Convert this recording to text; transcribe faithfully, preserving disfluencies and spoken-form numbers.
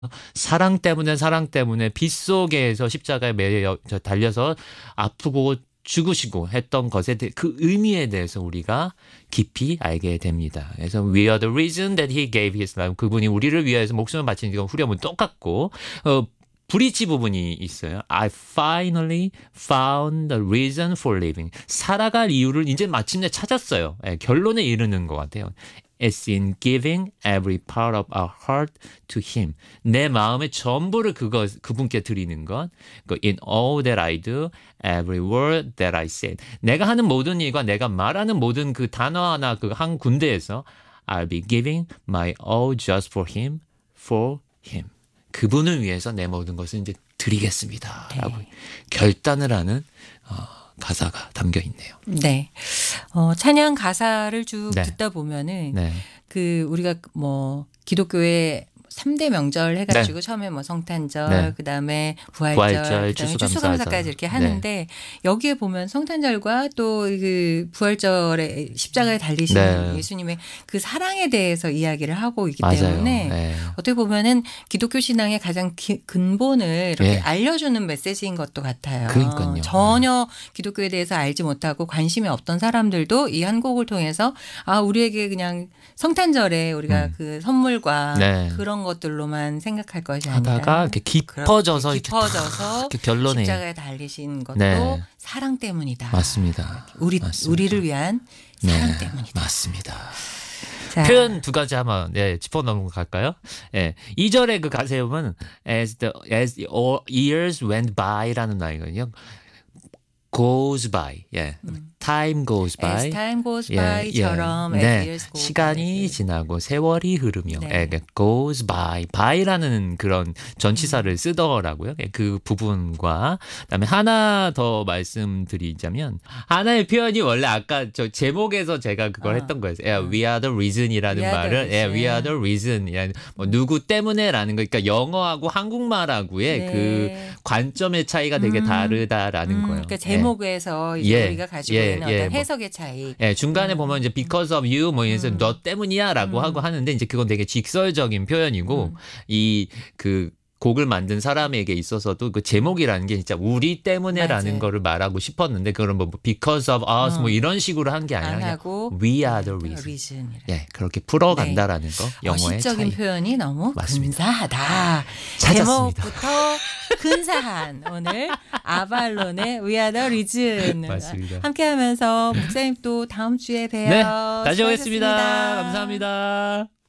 사랑 때문에 사랑 때문에 빗속에서 십자가에 매여 달려서 아프고 죽으시고 했던 것에 대해 그 의미에 대해서 우리가 깊이 알게 됩니다. 그래서 we are the reason that he gave his life. 그분이 우리를 위해서 목숨을 바친 이건 후렴은 똑같고 어, 브릿지 부분이 있어요. I finally found the reason for living. 살아갈 이유를 이제 마침내 찾았어요. 예, 결론에 이르는 것 같아요. It's in giving every part of our heart to him. 내 마음의 전부를 그거, 그분께 드리는 것. In all that I do, every word that I say. 내가 하는 모든 일과 내가 말하는 모든 그 단어 하나 그 한 군데에서 I'll be giving my all just for him, for him. 그분을 위해서 내 모든 것을 이제 드리겠습니다. 네. 라고 결단을 하는 어, 가사가 담겨 있네요. 네. 어, 찬양 가사를 쭉 네. 듣다 보면은 네. 그 우리가 뭐 기독교의 삼 대 명절 해가지고 네. 처음에 뭐 성탄절, 네. 그다음에 부활절, 부활절, 그다음에 추수감사절. 추수감사까지 이렇게 하는데 네. 여기에 보면 성탄절과 또 그 부활절에 십자가에 달리시는 네. 예수님의 그 사랑에 대해서 이야기를 하고 있기 맞아요. 때문에 네. 어떻게 보면은 기독교 신앙의 가장 기, 근본을 이렇게 예. 알려주는 메시지인 것도 같아요. 그러니까요. 전혀 기독교에 대해서 알지 못하고 관심이 없던 사람들도 이 한 곡을 통해서 아 우리에게 그냥 성탄절에 우리가 음. 그 선물과 네. 그런 것들로만 생각할 것이 아니라 하다가 이렇게 깊어져서 그렇게 깊어져서 이렇게 결론에 십자가에 달리신 것도 네. 사랑 때문이다. 맞습니다. 우리 맞습니다. 우리를 위한 사랑 네. 때문이다. 맞습니다. 자, 표현 두 가지 한번 네, 짚어 넘어갈까요? 예. 이 절의 그 가사에 보면 as the as the years went by라는 말이거든요. goes by. 예. 음. time goes by. As time goes 예, by처럼 예. as 네. years go 시간이 by. 지나고 세월이 흐르며 네. 예, 그러니까 goes by. by라는 그런 전치사를 쓰더라고요. 예, 그 부분과 그다음에 하나 더 말씀드리자면 하나의 표현이 원래 아까 저 제목에서 제가 그걸 어. 했던 거예요. 예, we are the reason이라는 We are the 말을 예, we are the reason. 뭐 누구 때문에라는 거 그러니까 영어하고 한국말하고의 네. 그 관점의 차이가 되게 음. 다르다라는 음, 거예요. 그러니까 제목에서 이제 예. 우리가 가지고 예, 있는 예, 어떤 뭐. 해석의 차이. 예, 중간에 보면 이제 because of you 뭐 이래서 음. 너 때문이야라고 음. 하고 하는데 이제 그건 되게 직설적인 표현이고 음. 이 그 곡을 만든 사람에게 있어서도 그 제목이라는 게 진짜 우리 때문에라는 맞아요. 거를 말하고 싶었는데 그런 뭐 because of us 어. 뭐 이런 식으로 한 게 아니라 안 그냥 하고 we are the reason. reason. 예, 그렇게 풀어간다라는 거 영어의 어시적인 차이. 표현이 너무 맞습니다. 근사하다. 찾았습니다. 제목부터 근사한 오늘 아발론의 We Are The Reason 맞습니다. 함께하면서 목사님 또 다음 주에 봬요. 네, 다시 수고하셨습니다. 오겠습니다. 감사합니다.